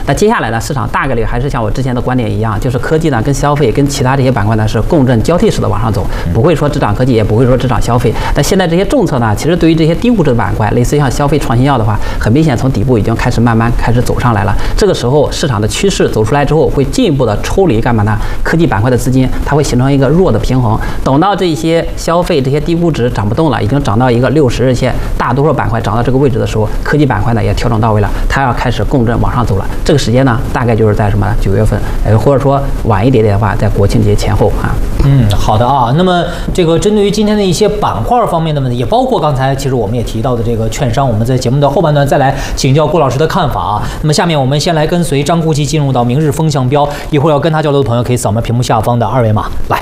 那接下来呢，市场大概率还是像我之前的观点一样，就是科技呢跟消费跟其他这些板块呢是共振交替式的往上走，不会说只涨科技，也不会说只涨消费。但现在这些政策呢，其实对于这些低估值的板块，类似于像消费创新药的话，很明显从底部已经慢慢开始走上来了。这个时候市场的趋势走出来之后，会进一步的抽离干嘛呢？科技板块的资金，它会形成一个弱的平衡。等到这些消费这些低估值涨不动了，已经涨到一个60日线，大多数板块涨到这个位置的时候，科技板块呢也调整到位了，它要开始共振往上走了。这个时间呢，大概就是在什么9月份，或者说晚一点点的话，在国庆节前后啊。 好的啊。那么这个针对于今天的一些板块方面的问题，也包括刚才其实我们也提到的这个券商，我们在节目的后半段再来请教郭老师的看法啊。那么下面我们先来跟随张估计进入到明日风向标，一会儿要跟他交流的朋友可以扫描屏幕下方的2维码来。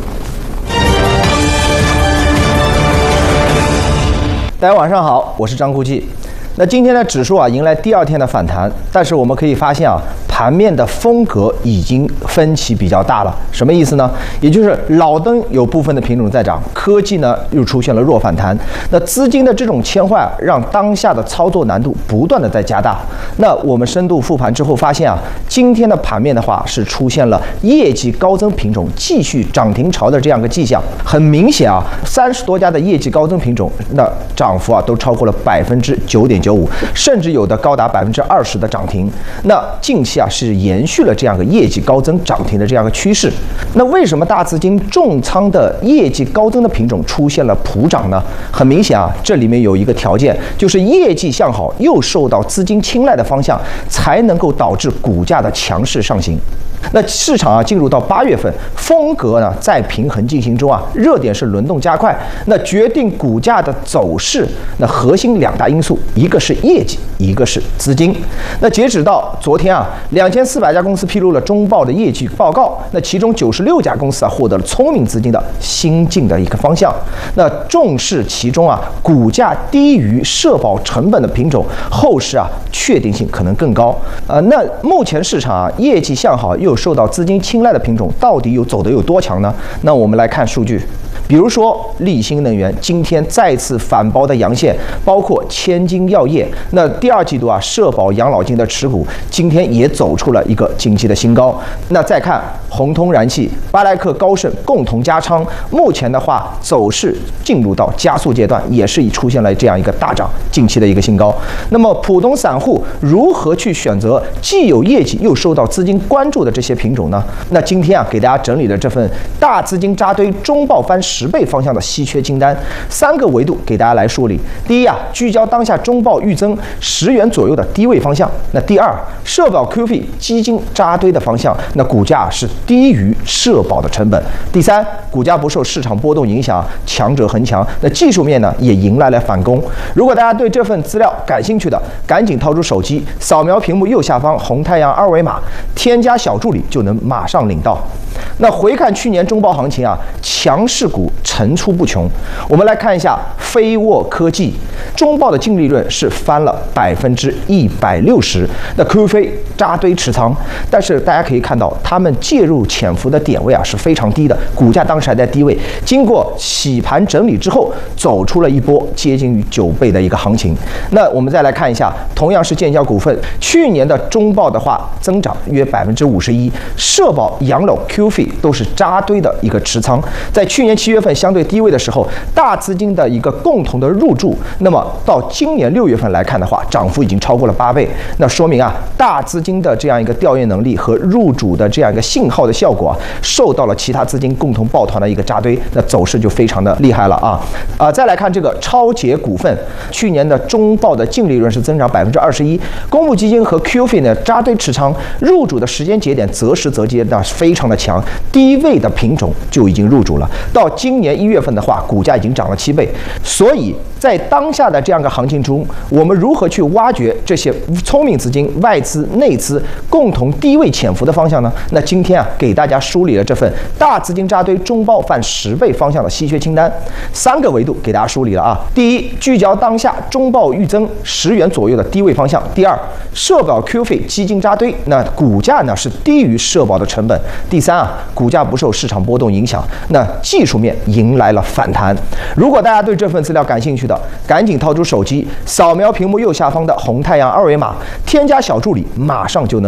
大家晚上好，我是张估计。那今天的指数迎来第2天的反弹，但是我们可以发现盘面的风格已经分歧比较大了。什么意思呢？也就是老灯有部分的品种在涨，科技呢又出现了弱反弹。那资金的这种切换让当下的操作难度不断的在加大。那我们深度复盘之后发现今天的盘面的话是出现了业绩高增品种继续涨停潮的这样一个迹象。很明显30多家的业绩高增品种，那涨幅都超过了9.95%，甚至有的高达20%的涨停。那近期是延续了这样一个业绩高增涨停的这样一个趋势。那为什么大资金重仓的业绩高增的品种出现了普涨呢？很明显这里面有一个条件，就是业绩向好又受到资金青睐的方向，才能够导致股价的强势上行。那市场进入到8月份，风格呢在平衡进行中热点是轮动加快。那决定股价的走势，那核心2大因素，一个是业绩，一个是资金。那截止到昨天2400家公司披露了中报的业绩报告，那其中96家公司获得了聪明资金的新进的一个方向。那重视其中股价低于社保成本的品种，后市确定性可能更高。那目前市场业绩向好又受到资金青睐的品种，到底走得有多强呢？那我们来看数据。比如说力新能源今天再次反包的阳线，包括千金药业，那第2季度社保养老金的持股今天也走出了一个近期的新高。那再看宏通燃气、巴莱克高盛共同加仓，目前的话走势进入到加速阶段，也是出现了这样一个大涨，近期的一个新高。那么普通散户如何去选择既有业绩又受到资金关注的这些品种呢？那今天给大家整理了这份大资金扎堆中报翻10倍方向的稀缺清单，3个维度给大家来梳理。第一聚焦当下中报预增10元左右的低位方向。那第2，社保 QF 基金扎堆的方向，那股价是低于社保的成本。第3，股价不受市场波动影响，强者恒强。那技术面呢也迎来了反攻。如果大家对这份资料感兴趣的，赶紧掏出手机，扫描屏幕右下方红太阳2维码，添加小助理就能马上领到。那回看去年中报行情强势股层出不穷。我们来看一下飞沃科技，中报的净利润是翻了160%，那 QF 扎堆持仓，但是大家可以看到，他们介入潜伏的点位是非常低的，股价当时还在低位，经过洗盘整理之后，走出了一波接近于9倍的一个行情。那我们再来看一下，同样是建交股份，去年的中报的话增长约51%，社保养老 QF 都是扎堆的一个持仓，在去年7月份相对低位的时候，大资金的一个共同的入驻，那么到今年6月份来看的话，涨幅已经超过了8倍，那说明大资金的这样一个调研能力和入主的这样一个信号的效果受到了其他资金共同抱团的一个扎堆，那走势就非常的厉害了再来看这个超捷股份，去年的中报的净利润是增长21%，公募基金和 QF 呢扎堆持仓，入主的时间节点择时择接，那非常的强，低位的品种就已经入主了。到今年1月份的话，股价已经涨了7倍。所以在当下的这样一个行情中，我们如何去挖掘这些聪明资金、外资、内资共同低位潜伏的方向呢？那今天给大家梳理了这份大资金扎堆中报翻10倍方向的稀缺清单，3个维度给大家梳理了第一，聚焦当下中报预增10元左右的低位方向；第2，社保 QF 基金扎堆，那股价呢是低于社保的成本；第3股价不受市场波动影响，那技术面迎来了反弹。如果大家对这份资料感兴趣的，赶紧掏出手机，扫描屏幕右下方的红太阳2维码，添加小助理，马上就能